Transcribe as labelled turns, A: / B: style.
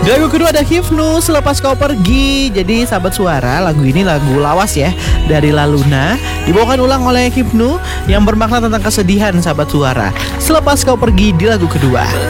A: Di lagu kedua ada Hifnu, Selepas Kau Pergi. Jadi sahabat suara, lagu ini lagu lawas ya, dari Laluna, dibawakan ulang oleh Hifnu yang bermakna tentang kesedihan sahabat suara. Selepas Kau Pergi di lagu kedua.